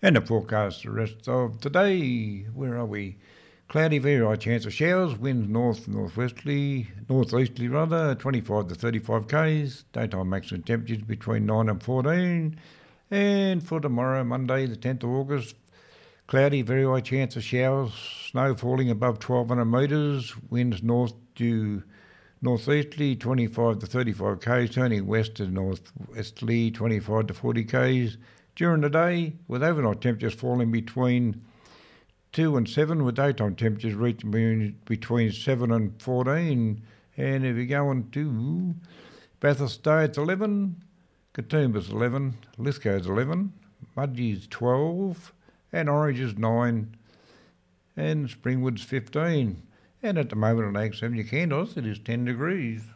And the forecast the rest of today, where are we? Cloudy, very high chance of showers, winds northeasterly, 25 to 35 k's, daytime maximum temperatures between 9 and 14. And for tomorrow, Monday, the 10th of August, cloudy, very high chance of showers, snow falling above 1,200 metres, winds north to northeasterly, 25 to 35 k's, turning west to northwesterly, 25 to 40 k's during the day, with overnight temperatures falling between 2 and 7, with daytime temperatures reaching between 7 and 14. And if you're going to Bathurst Day, it's 11, Katoomba's 11, Lithgow's 11, Mudgee's 12, and Orange is 9, and Springwood's 15. And at the moment on Ag 7 Candos, it is 10 degrees.